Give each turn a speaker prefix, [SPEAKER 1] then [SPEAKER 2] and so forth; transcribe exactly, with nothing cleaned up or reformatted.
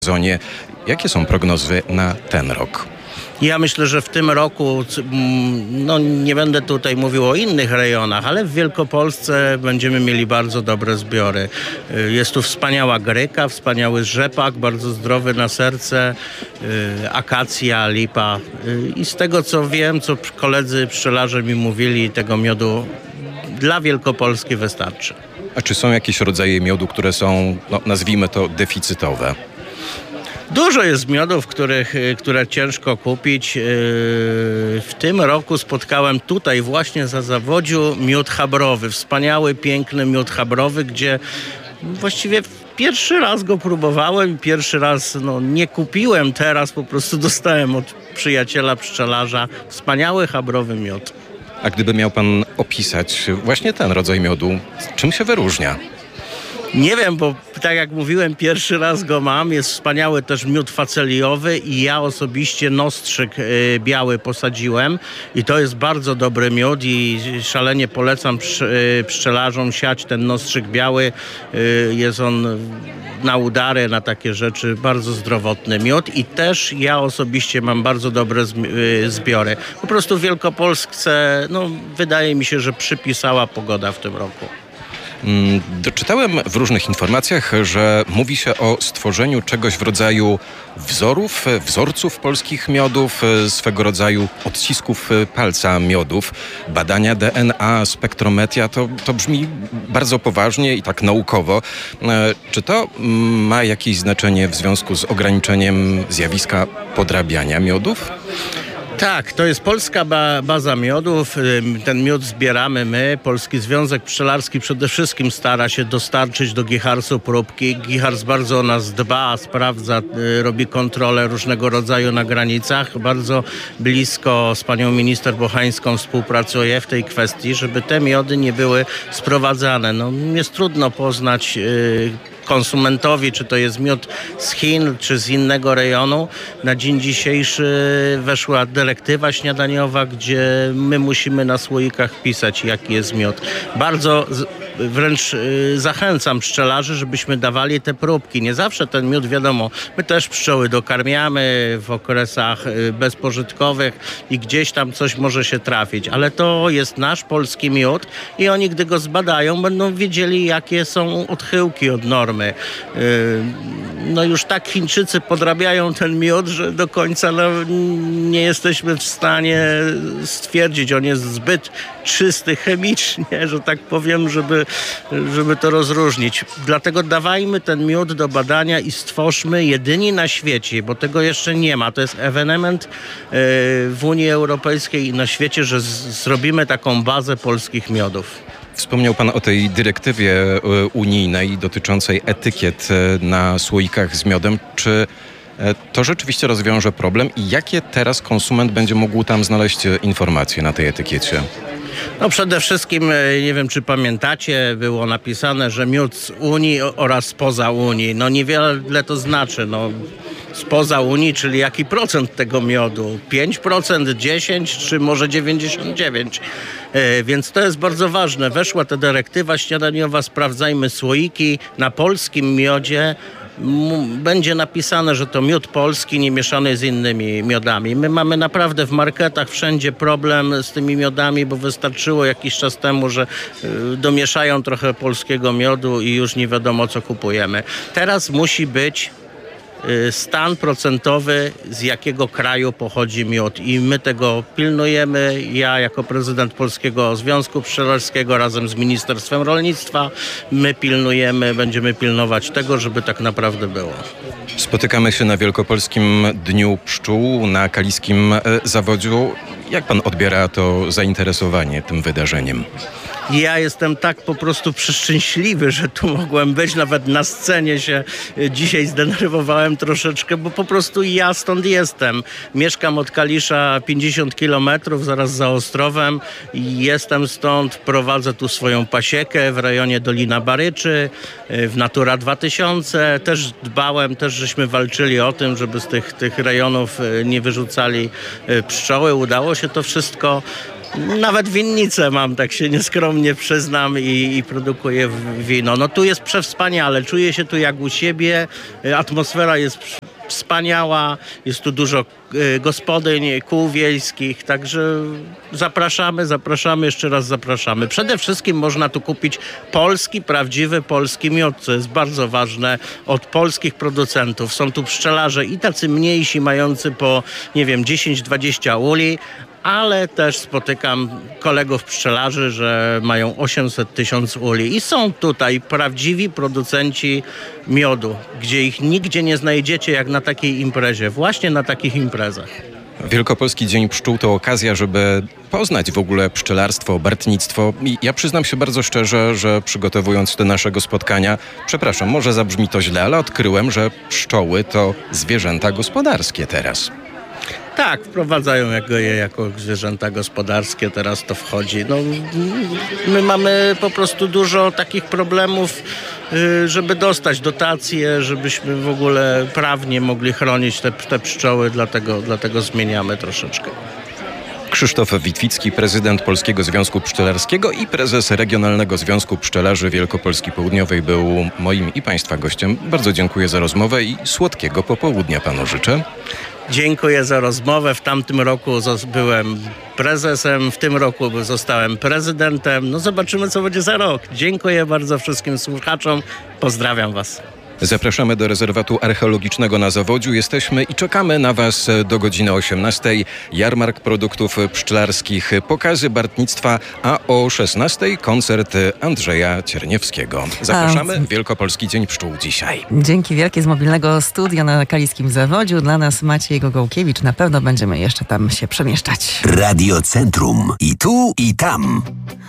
[SPEAKER 1] sezonie. Jakie są prognozy na ten rok?
[SPEAKER 2] Ja myślę, że w tym roku, no nie będę tutaj mówił o innych rejonach, ale w Wielkopolsce będziemy mieli bardzo dobre zbiory. Jest tu wspaniała gryka, wspaniały rzepak, bardzo zdrowy na serce, akacja, lipa. I z tego co wiem, co koledzy pszczelarze mi mówili, tego miodu dla Wielkopolski wystarczy.
[SPEAKER 1] A czy są jakieś rodzaje miodu, które są, no, nazwijmy to, deficytowe?
[SPEAKER 2] Dużo jest miodów, których, które ciężko kupić. W tym roku spotkałem tutaj właśnie za Zawodziu miód chabrowy. Wspaniały, piękny miód chabrowy, gdzie właściwie pierwszy raz go próbowałem. Pierwszy raz no, nie kupiłem, teraz po prostu dostałem od przyjaciela pszczelarza wspaniały chabrowy miód.
[SPEAKER 1] A gdyby miał pan opisać właśnie ten rodzaj miodu, czym się wyróżnia?
[SPEAKER 2] Nie wiem, bo tak jak mówiłem, pierwszy raz go mam. Jest wspaniały też miód faceliowy i ja osobiście nostrzyk y, biały posadziłem i to jest bardzo dobry miód i szalenie polecam psz, y, pszczelarzom siać ten nostrzyk biały. Y, jest on na udary, na takie rzeczy, bardzo zdrowotny miód i też ja osobiście mam bardzo dobre zbiory. Po prostu w Wielkopolsce, no wydaje mi się, że przypisała pogoda w tym roku.
[SPEAKER 1] Doczytałem w różnych informacjach, że mówi się o stworzeniu czegoś w rodzaju wzorów, wzorców polskich miodów, swego rodzaju odcisków palca miodów. Badania D N A, spektrometria, to, to brzmi bardzo poważnie i tak naukowo. Czy to ma jakieś znaczenie w związku z ograniczeniem zjawiska podrabiania miodów?
[SPEAKER 2] Tak, to jest polska ba- baza miodów. Ten miód zbieramy my. Polski Związek Pszczelarski przede wszystkim stara się dostarczyć do Giharsu próbki. Gihars bardzo o nas dba, sprawdza, robi kontrole różnego rodzaju na granicach. Bardzo blisko z panią minister Bochańską współpracuje w tej kwestii, żeby te miody nie były sprowadzane. No, jest trudno poznać yy, konsumentowi, czy to jest miód z Chin, czy z innego rejonu. Na dzień dzisiejszy weszła dyrektywa śniadaniowa, gdzie my musimy na słoikach pisać, jaki jest miód. Bardzo wręcz zachęcam pszczelarzy, żebyśmy dawali te próbki. Nie zawsze ten miód, wiadomo, my też pszczoły dokarmiamy w okresach bezpożytkowych i gdzieś tam coś może się trafić, ale to jest nasz polski miód i oni, gdy go zbadają, będą wiedzieli, jakie są odchyłki od normy. No już tak Chińczycy podrabiają ten miód, że do końca no, nie jesteśmy w stanie stwierdzić, on jest zbyt czysty chemicznie, że tak powiem, żeby, żeby to rozróżnić. Dlatego dawajmy ten miód do badania i stwórzmy jedyni na świecie, bo tego jeszcze nie ma. To jest ewenement w Unii Europejskiej i na świecie, że z- zrobimy taką bazę polskich miodów.
[SPEAKER 1] Wspomniał pan o tej dyrektywie unijnej dotyczącej etykiet na słoikach z miodem. Czy to rzeczywiście rozwiąże problem i jakie teraz konsument będzie mógł tam znaleźć informacje na tej etykiecie?
[SPEAKER 2] No przede wszystkim, nie wiem czy pamiętacie, było napisane, że miód z Unii oraz spoza Unii. No niewiele to znaczy, no spoza Unii, czyli jaki procent tego miodu? pięć procent, dziesięć procent czy może dziewięćdziesiąt dziewięć procent? E, więc to jest bardzo ważne. Weszła ta dyrektywa śniadaniowa, sprawdzajmy słoiki na polskim miodzie. Będzie napisane, że to miód polski, nie mieszany z innymi miodami. My mamy naprawdę w marketach wszędzie problem z tymi miodami, bo wystarczyło jakiś czas temu, że domieszają trochę polskiego miodu i już nie wiadomo, co kupujemy. Teraz musi być stan procentowy, z jakiego kraju pochodzi miód i my tego pilnujemy. Ja jako prezydent Polskiego Związku Pszczelarskiego razem z Ministerstwem Rolnictwa my pilnujemy, będziemy pilnować tego, żeby tak naprawdę było.
[SPEAKER 1] Spotykamy się na Wielkopolskim Dniu Pszczół, na Kaliskim Zawodziu. Jak pan odbiera to zainteresowanie tym wydarzeniem?
[SPEAKER 2] Ja jestem tak po prostu przeszczęśliwy, że tu mogłem być. Nawet na scenie się dzisiaj zdenerwowałem troszeczkę, bo po prostu ja stąd jestem. Mieszkam od Kalisza pięćdziesiąt kilometrów, zaraz za Ostrowem. I jestem stąd, prowadzę tu swoją pasiekę w rejonie Dolina Baryczy, w Natura dwa tysiące. Też dbałem, też żeśmy walczyli o tym, żeby z tych, tych rejonów nie wyrzucali pszczoły. Udało się to wszystko. Nawet winnicę mam, tak się nieskromnie przyznam i, i produkuję w- wino. No tu jest przewspaniale, czuję się tu jak u siebie, y, atmosfera jest przy- wspaniała, jest tu dużo y, gospodyń, kół wiejskich, także zapraszamy, zapraszamy, jeszcze raz zapraszamy. Przede wszystkim można tu kupić polski, prawdziwy polski miód, co jest bardzo ważne, od polskich producentów. Są tu pszczelarze i tacy mniejsi, mający po, nie wiem, dziesięć dwadzieścia uli, ale też spotykam kolegów pszczelarzy, że mają osiemset tysięcy uli i są tutaj prawdziwi producenci miodu, gdzie ich nigdzie nie znajdziecie jak na takiej imprezie, właśnie na takich imprezach.
[SPEAKER 1] Wielkopolski Dzień Pszczół to okazja, żeby poznać w ogóle pszczelarstwo, bartnictwo. I ja przyznam się bardzo szczerze, że przygotowując do naszego spotkania, przepraszam, może zabrzmi to źle, ale odkryłem, że pszczoły to zwierzęta gospodarskie teraz.
[SPEAKER 2] Tak, wprowadzają jako je jako zwierzęta gospodarskie, teraz to wchodzi. No, my mamy po prostu dużo takich problemów, y, żeby dostać dotacje, żebyśmy w ogóle prawnie mogli chronić te, te pszczoły, dlatego, dlatego zmieniamy troszeczkę.
[SPEAKER 1] Krzysztof Witwicki, prezydent Polskiego Związku Pszczelarskiego i prezes Regionalnego Związku Pszczelarzy Wielkopolski Południowej był moim i Państwa gościem. Bardzo dziękuję za rozmowę i słodkiego popołudnia panu życzę.
[SPEAKER 2] Dziękuję za rozmowę. W tamtym roku zos- byłem prezesem, w tym roku zostałem prezydentem. No zobaczymy, co będzie za rok. Dziękuję bardzo wszystkim słuchaczom. Pozdrawiam Was.
[SPEAKER 1] Zapraszamy do rezerwatu archeologicznego na Zawodziu. Jesteśmy i czekamy na Was do godziny osiemnastej. Jarmark produktów pszczelarskich, pokazy bartnictwa, a o szesnastej koncert Andrzeja Cierniewskiego. Zapraszamy. Wielkopolski Dzień Pszczół dzisiaj.
[SPEAKER 3] Dzięki wielkie z mobilnego studia na Kaliskim Zawodziu. Dla nas Maciej Gogołkiewicz. Na pewno będziemy jeszcze tam się przemieszczać.
[SPEAKER 4] Radio Centrum. I tu, i tam.